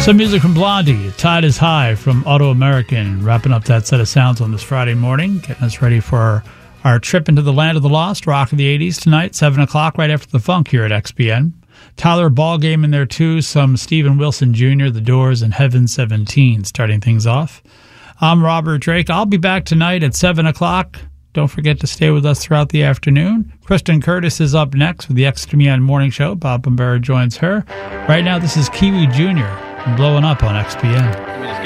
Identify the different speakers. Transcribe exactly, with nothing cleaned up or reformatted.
Speaker 1: Some music from Blondie, Tide is High from Auto American, wrapping up that set of sounds on this Friday morning, getting us ready for our, our trip into the land of the lost, Rock of the eighties tonight, seven o'clock, right after the funk here at X B N. Tyler Ballgame in there too, some Steven Wilson Junior, The Doors, and Heaven seventeen starting things off. I'm Robert Drake. I'll be back tonight at seven o'clock. Don't forget to stay with us throughout the afternoon. Kristen Curtis is up next with the X B N Morning Show. Bob Bombera joins her. Right now, this is Kiwi Junior blowing up on X B N.